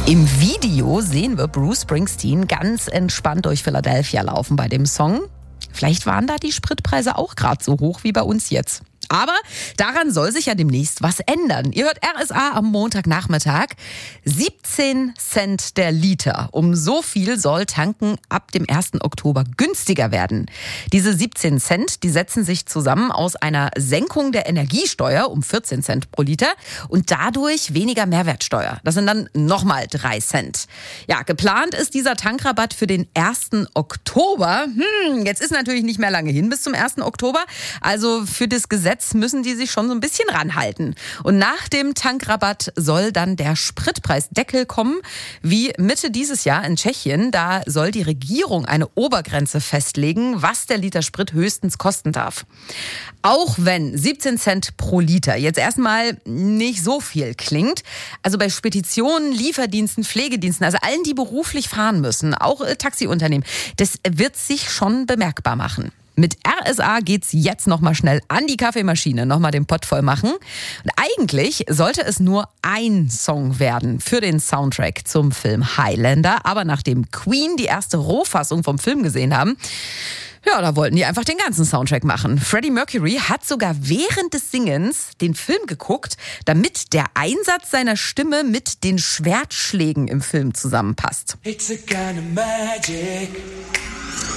Im Video sehen wir Bruce Springsteen ganz entspannt durch Philadelphia laufen bei dem Song. Vielleicht waren da die Spritpreise auch gerade so hoch wie bei uns jetzt. Aber daran soll sich ja demnächst was ändern. Ihr hört RSA am Montagnachmittag. 17 Cent der Liter. Um so viel soll tanken ab dem 1. Oktober günstiger werden. Diese 17 Cent, die setzen sich zusammen aus einer Senkung der Energiesteuer um 14 Cent pro Liter und dadurch weniger Mehrwertsteuer. Das sind dann nochmal 3 Cent. Ja, geplant ist dieser Tankrabatt für den 1. Oktober. Jetzt ist natürlich nicht mehr lange hin bis zum 1. Oktober. Also für das Gesetz müssen die sich schon so ein bisschen ranhalten. Und nach dem Tankrabatt soll dann der Spritpreisdeckel kommen, wie Mitte dieses Jahr in Tschechien. Da soll die Regierung eine Obergrenze festlegen, was der Liter Sprit höchstens kosten darf. Auch wenn 17 Cent pro Liter jetzt erstmal nicht so viel klingt, also bei Speditionen, Lieferdiensten, Pflegediensten, also allen, die beruflich fahren müssen, auch Taxiunternehmen, das wird sich schon bemerkbar machen. Mit RSA geht's jetzt nochmal schnell an die Kaffeemaschine, nochmal den Pott voll machen. Und eigentlich sollte es nur ein Song werden für den Soundtrack zum Film Highlander. Aber nachdem Queen die erste Rohfassung vom Film gesehen haben, ja, da wollten die einfach den ganzen Soundtrack machen. Freddie Mercury hat sogar während des Singens den Film geguckt, damit der Einsatz seiner Stimme mit den Schwertschlägen im Film zusammenpasst. It's a kind of magic.